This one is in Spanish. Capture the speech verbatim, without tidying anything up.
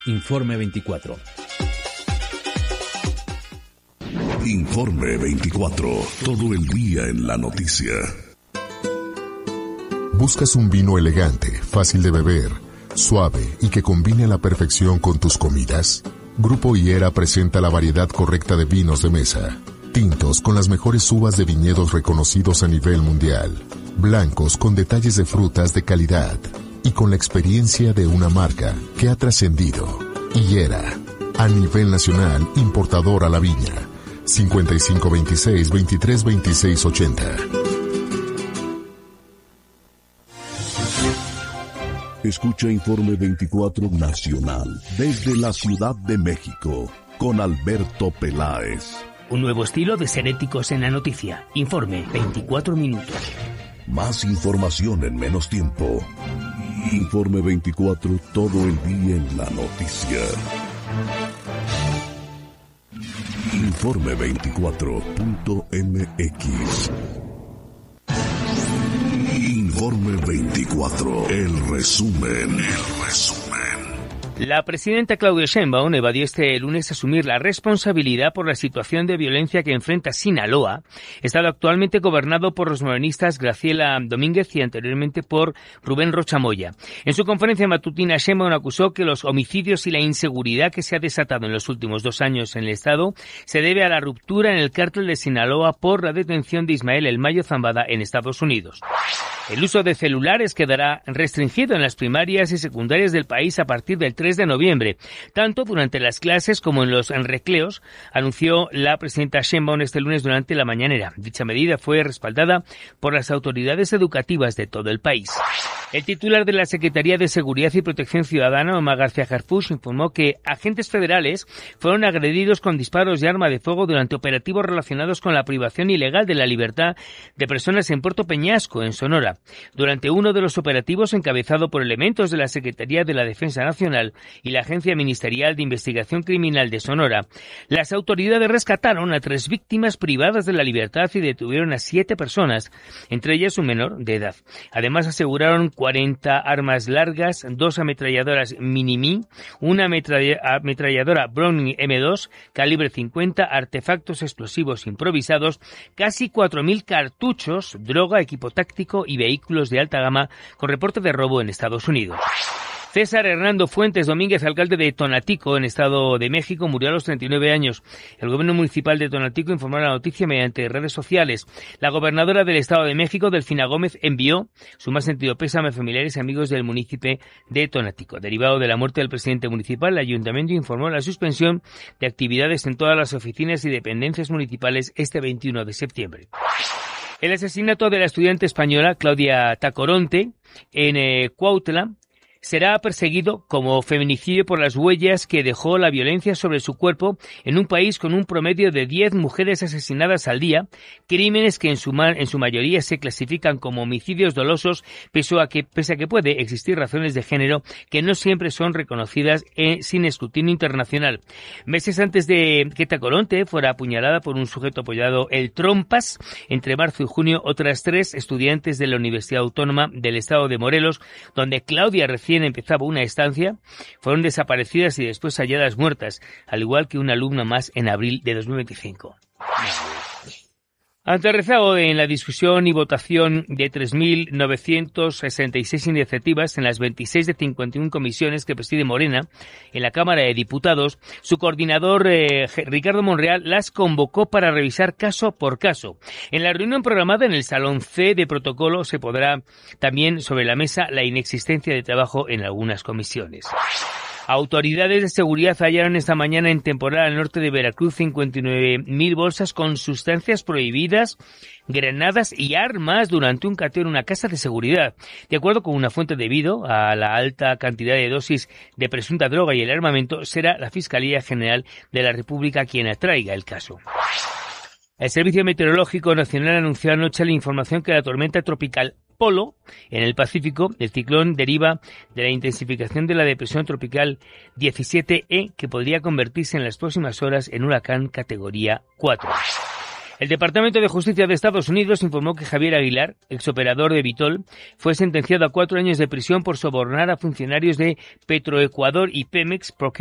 Informe veinticuatro. Informe veinticuatro. Todo el día en la noticia. ¿Buscas un vino elegante, fácil de beber, suave y que combine a la perfección con tus comidas? Grupo Higuera presenta la variedad correcta de vinos de mesa. Tintos con las mejores uvas de viñedos reconocidos a nivel mundial. Blancos con detalles de frutas de calidad. Y con la experiencia de una marca que ha trascendido. Higuera, a nivel nacional, importador a la viña. cincuenta y cinco veintiséis veintitrés veintiséis ochenta. Escucha Informe veinticuatro Nacional desde la Ciudad de México con Alberto Peláez. Un nuevo estilo de ser éticos en la noticia. Informe veinticuatro minutos. Más información en menos tiempo. Informe veinticuatro, todo el día en la noticia. Informe veinticuatro punto m x. Informe veinticuatro, el resumen, el resumen. La presidenta Claudia Sheinbaum evadió este lunes asumir la responsabilidad por la situación de violencia que enfrenta Sinaloa, estado actualmente gobernado por los morenistas Graciela Domínguez y anteriormente por Rubén Rocha Moya. En su conferencia matutina, Sheinbaum acusó que los homicidios y la inseguridad que se ha desatado en los últimos dos años en el estado se debe a la ruptura en el cártel de Sinaloa por la detención de Ismael El Mayo Zambada en Estados Unidos. El uso de celulares quedará restringido en las primarias y secundarias del país a partir del tres de noviembre, tanto durante las clases como en los recreos, anunció la presidenta Sheinbaum este lunes durante la mañanera. Dicha medida fue respaldada por las autoridades educativas de todo el país. El titular de la Secretaría de Seguridad y Protección Ciudadana, Omar García Harfuch, informó que agentes federales fueron agredidos con disparos de arma de fuego durante operativos relacionados con la privación ilegal de la libertad de personas en Puerto Peñasco, en Sonora. Durante uno de los operativos encabezado por elementos de la Secretaría de la Defensa Nacional y la Agencia Ministerial de Investigación Criminal de Sonora, las autoridades rescataron a tres víctimas privadas de la libertad y detuvieron a siete personas, entre ellas un menor de edad. Además aseguraron cuarenta armas largas, dos ametralladoras Mini-Me, una ametralladora Browning eme dos, calibre cincuenta, artefactos explosivos improvisados, casi cuatro mil cartuchos, droga, equipo táctico y vehículos de alta gama con reporte de robo en Estados Unidos. César Hernando Fuentes Domínguez, alcalde de Tonatico, en Estado de México, murió a los treinta y nueve años. El gobierno municipal de Tonatico informó la noticia mediante redes sociales. La gobernadora del Estado de México, Delfina Gómez, envió su más sentido pésame a familiares y amigos del municipio de Tonatico. Derivado de la muerte del presidente municipal, el ayuntamiento informó la suspensión de actividades en todas las oficinas y dependencias municipales este veintiuno de septiembre. El asesinato de la estudiante española Claudia Tacoronte en eh, Cuautla será perseguido como feminicidio por las huellas que dejó la violencia sobre su cuerpo en un país con un promedio de diez mujeres asesinadas al día, crímenes que en su, ma- en su mayoría se clasifican como homicidios dolosos, pese a que, pese a que puede existir razones de género que no siempre son reconocidas eh, sin escrutinio internacional. Meses antes de que Tacoronte fuera apuñalada por un sujeto apoyado el Trompas, entre marzo y junio, otras tres estudiantes de la Universidad Autónoma del Estado de Morelos, donde Claudia recién empezaba una estancia, fueron desaparecidas y después halladas muertas, al igual que una alumna más en abril de dos mil veinticinco. Ante el rezago en la discusión y votación de tres mil novecientas sesenta y seis iniciativas en las veintiséis de cincuenta y una comisiones que preside Morena en la Cámara de Diputados, su coordinador eh, Ricardo Monreal las convocó para revisar caso por caso. En la reunión programada en el Salón C de Protocolo se podrá también sobre la mesa la inexistencia de trabajo en algunas comisiones. Autoridades de seguridad hallaron esta mañana en temporal al norte de Veracruz cincuenta y nueve mil bolsas con sustancias prohibidas, granadas y armas durante un cateo en una casa de seguridad. De acuerdo con una fuente, debido a la alta cantidad de dosis de presunta droga y el armamento, será la Fiscalía General de la República quien atraiga el caso. El Servicio Meteorológico Nacional anunció anoche la información que la tormenta tropical Polo en el Pacífico, el ciclón, deriva de la intensificación de la depresión tropical diecisiete E, que podría convertirse en las próximas horas en huracán categoría cuatro. El Departamento de Justicia de Estados Unidos informó que Javier Aguilar, exoperador de Vitol, fue sentenciado a cuatro años de prisión por sobornar a funcionarios de Petroecuador y Pemex,